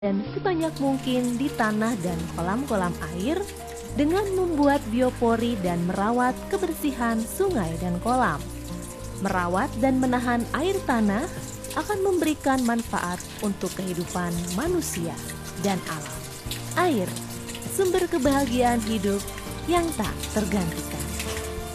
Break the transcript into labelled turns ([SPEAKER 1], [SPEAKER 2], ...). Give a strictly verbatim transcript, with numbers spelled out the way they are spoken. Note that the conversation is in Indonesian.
[SPEAKER 1] dan sebanyak mungkin di tanah dan kolam-kolam air dengan membuat biopori dan merawat kebersihan sungai dan kolam. Merawat dan menahan air tanah akan memberikan manfaat untuk kehidupan manusia dan alam. Air, sumber kebahagiaan hidup yang tak tergantikan.